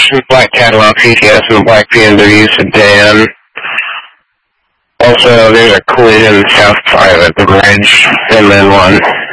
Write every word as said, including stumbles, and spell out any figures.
black Cadillac C T S and a black B M W sedan. Also, there's a collision south side of the bridge, and then one